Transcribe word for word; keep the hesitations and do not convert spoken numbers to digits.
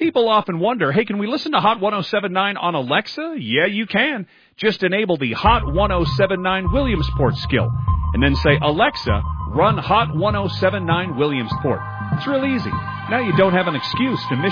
People often wonder, hey, can we listen to Hot one oh seven point nine on Alexa? Yeah, you can. Just enable the Hot one oh seven point nine Williamsport skill, and then say, Alexa, run Hot one oh seven point nine Williamsport. It's real easy. Now you don't have an excuse to miss